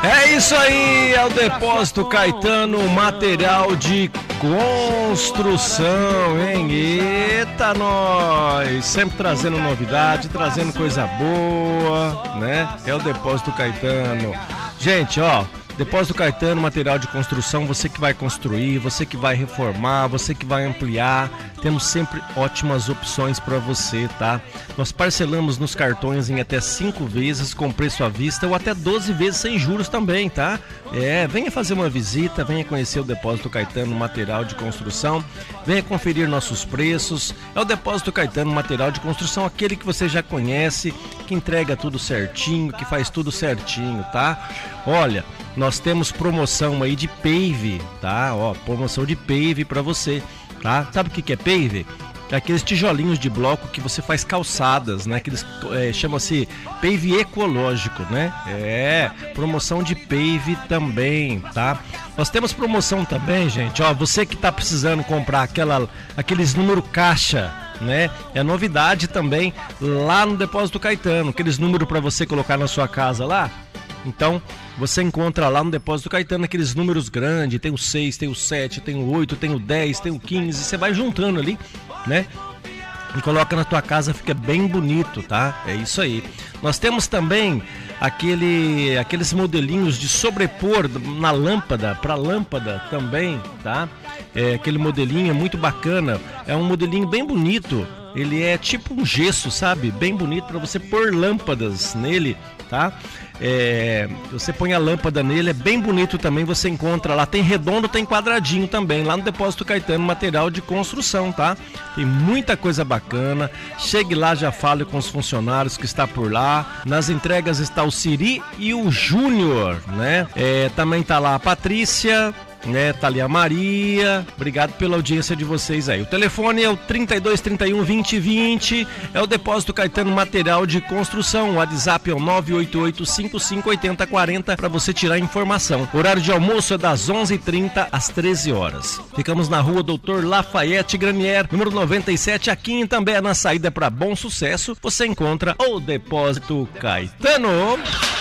É isso aí, é o Depósito Caetano, material de construção, hein? Eita, nós! Sempre trazendo novidade, trazendo coisa boa, né? É o Depósito Caetano. Gente, ó, Depósito Caetano, material de construção, você que vai construir, você que vai reformar, você que vai ampliar, temos sempre ótimas opções para você, tá? Nós parcelamos nos cartões em até 5 vezes com preço à vista ou até 12 vezes sem juros também, tá? Venha fazer uma visita, venha conhecer o Depósito Caetano, material de construção, venha conferir nossos preços. É o Depósito Caetano, material de construção, aquele que você já conhece, que entrega tudo certinho, que faz tudo certinho, tá? Olha, nós temos promoção aí de pave, tá? Ó, promoção de pave para você, tá? Sabe o que é pave? É aqueles tijolinhos de bloco que você faz calçadas, né? Aqueles chama-se pave ecológico, né? Promoção de pave também, tá? Nós temos promoção também, gente, ó, você que tá precisando comprar aqueles número caixa, né? É novidade também lá no Depósito Caetano, aqueles números para você colocar na sua casa lá. Então, você encontra lá no Depósito Caetano aqueles números grandes, tem o 6, tem o 7, tem o 8, tem o 10, tem o 15, você vai juntando ali, né? E coloca na tua casa, fica bem bonito, tá? É isso aí. Nós temos também aqueles modelinhos de sobrepor na lâmpada, para lâmpada também, tá? Aquele modelinho é muito bacana, é um modelinho bem bonito. Ele é tipo um gesso, sabe? Bem bonito para você pôr lâmpadas nele, tá? Você põe a lâmpada nele, é bem bonito também, você encontra lá, tem redondo, tem quadradinho também, lá no Depósito Caetano, material de construção, tá? Tem muita coisa bacana, chegue lá, já fale com os funcionários que está por lá. Nas entregas está o Siri e o Júnior, né? Também tá lá a Patrícia, tá ali a Maria. Obrigado pela audiência de vocês aí. O telefone é o 3231 2020, é o Depósito Caetano, material de construção. O WhatsApp é o 988 55 80 40 para você tirar informação. O horário de almoço é das 11h30 às 13 horas. Ficamos na rua Doutor Lafayette Granier, número 97, aqui em Itambé, na saída para Bom Sucesso. Você encontra o Depósito Caetano.